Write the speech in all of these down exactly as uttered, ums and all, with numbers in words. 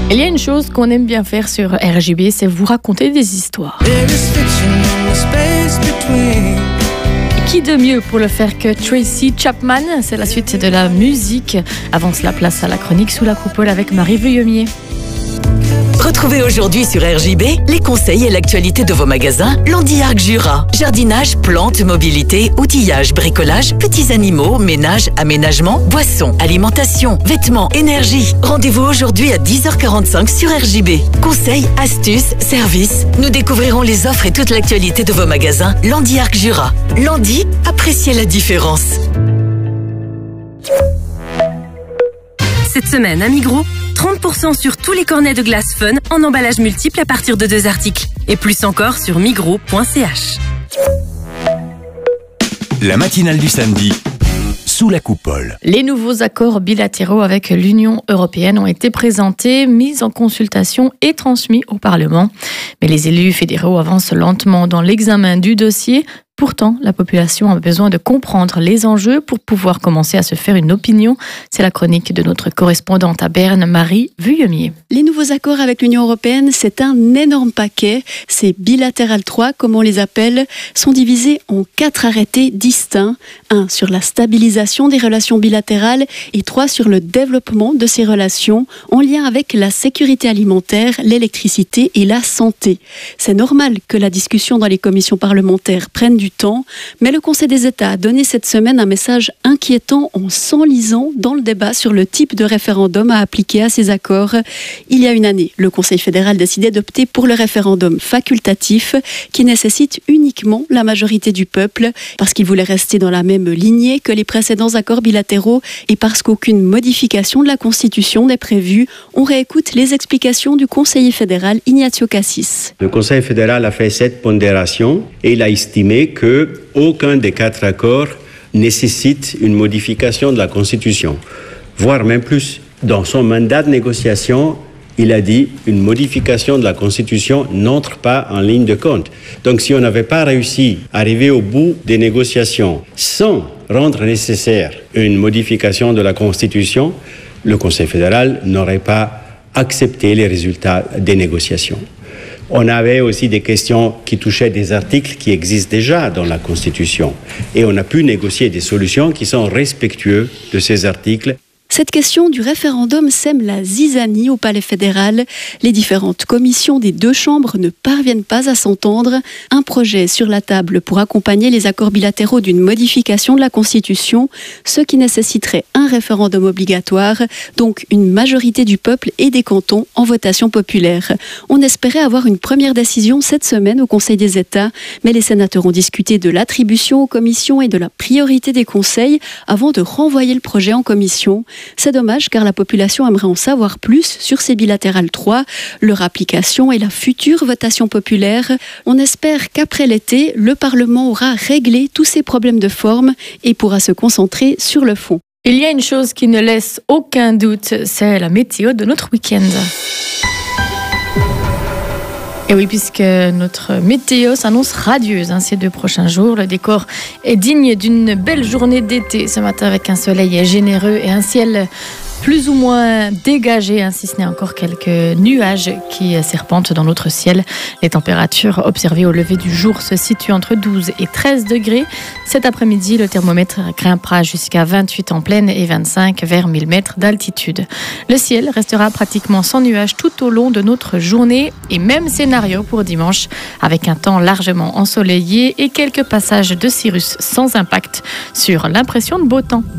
Il y a une chose qu'on aime bien faire sur R J B, c'est vous raconter des histoires. Et qui de mieux pour le faire que Tracy Chapman? C'est la suite de la musique. Avance la place à la chronique Sous la coupole avec Marie Vuillemier. Retrouvez aujourd'hui sur R J B les conseils et l'actualité de vos magasins Landy Arc Jura. Jardinage, plantes, mobilité, outillage, bricolage, petits animaux, ménage, aménagement, boissons, alimentation, vêtements, énergie. Rendez-vous aujourd'hui à dix heures quarante-cinq sur R J B. Conseils, astuces, services. Nous découvrirons les offres et toute l'actualité de vos magasins Landy Arc Jura. Landy, appréciez la différence. Cette semaine à Migros, trente pour cent sur tous les cornets de glace Fun en emballage multiple à partir de deux articles. Et plus encore sur migros point c h. La matinale du samedi, Sous la coupole. Les nouveaux accords bilatéraux avec l'Union européenne ont été présentés, mis en consultation et transmis au Parlement. Mais les élus fédéraux avancent lentement dans l'examen du dossier. Pourtant, la population a besoin de comprendre les enjeux pour pouvoir commencer à se faire une opinion. C'est la chronique de notre correspondante à Berne, Marie Vuillemier. Les nouveaux accords avec l'Union européenne, c'est un énorme paquet. Ces bilatérales trois, comme on les appelle, sont divisés en quatre arrêtés distincts. Un sur la stabilisation des relations bilatérales et trois sur le développement de ces relations en lien avec la sécurité alimentaire, l'électricité et la santé. C'est normal que la discussion dans les commissions parlementaires prenne du temps, mais le Conseil des États a donné cette semaine un message inquiétant en s'enlisant dans le débat sur le type de référendum à appliquer à ces accords. Il y a une année, le Conseil fédéral décidait d'opter pour le référendum facultatif qui nécessite uniquement la majorité du peuple parce qu'il voulait rester dans la même lignée que les précédents accords bilatéraux et parce qu'aucune modification de la Constitution n'est prévue. On réécoute les explications du conseiller fédéral Ignacio Cassis. Le Conseil fédéral a fait cette pondération et il a estimé que aucun des quatre accords nécessite une modification de la Constitution, voire même plus. Dans son mandat de négociation, il a dit une modification de la Constitution n'entre pas en ligne de compte. Donc si on n'avait pas réussi à arriver au bout des négociations sans rendre nécessaire une modification de la Constitution, le Conseil fédéral n'aurait pas accepté les résultats des négociations. On avait aussi des questions qui touchaient des articles qui existent déjà dans la Constitution. Et on a pu négocier des solutions qui sont respectueuses de ces articles. Cette question du référendum sème la zizanie au Palais fédéral. Les différentes commissions des deux chambres ne parviennent pas à s'entendre. Un projet est sur la table pour accompagner les accords bilatéraux d'une modification de la Constitution, ce qui nécessiterait un référendum obligatoire, donc une majorité du peuple et des cantons en votation populaire. On espérait avoir une première décision cette semaine au Conseil des États, mais les sénateurs ont discuté de l'attribution aux commissions et de la priorité des conseils avant de renvoyer le projet en commission. C'est dommage car la population aimerait en savoir plus sur ces bilatérales trois, leur application et la future votation populaire. On espère qu'après l'été, le Parlement aura réglé tous ces problèmes de forme et pourra se concentrer sur le fond. Il y a une chose qui ne laisse aucun doute, c'est la météo de notre week-end. Et oui, puisque notre météo s'annonce radieuse hein, ces deux prochains jours. Le décor est digne d'une belle journée d'été ce matin avec un soleil généreux et un ciel plus ou moins dégagé, hein, si ce n'est encore quelques nuages qui serpentent dans notre ciel. Les températures observées au lever du jour se situent entre douze et treize degrés. Cet après-midi, le thermomètre grimpera jusqu'à vingt-huit en plaine et vingt-cinq vers mille mètres d'altitude. Le ciel restera pratiquement sans nuages tout au long de notre journée et même scénario pour dimanche avec un temps largement ensoleillé et quelques passages de cirrus sans impact sur l'impression de beau temps.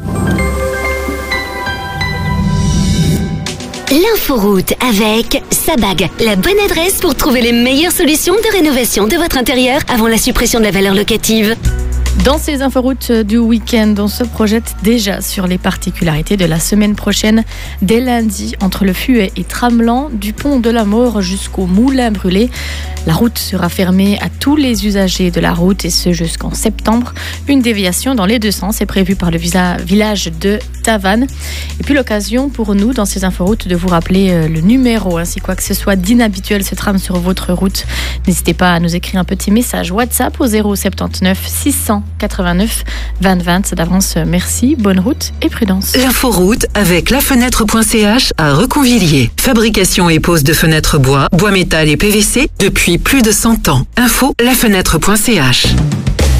L'inforoute avec Sabag, la bonne adresse pour trouver les meilleures solutions de rénovation de votre intérieur avant la suppression de la valeur locative. Dans ces inforoutes du week-end, on se projette déjà sur les particularités de la semaine prochaine. Dès lundi, entre le Fuet et Tramelan, du pont de la Mort jusqu'au Moulin Brûlé, la route sera fermée à tous les usagers de la route et ce jusqu'en septembre. Une déviation dans les deux sens est prévue par le village de Tavannes. Et puis l'occasion pour nous, dans ces inforoutes, de vous rappeler euh, le numéro. Hein, si quoi que ce soit d'inhabituel se trame sur votre route, n'hésitez pas à nous écrire un petit message WhatsApp au zéro soixante-dix-neuf six cent quatre-vingt-neuf vingt vingt. D'avance, merci, bonne route et prudence. L'inforoute avec lafenêtre point c h à Reconvilliers. Fabrication et pose de fenêtres bois, bois métal et P V C depuis plus de cent ans. Info lafenêtre point c h.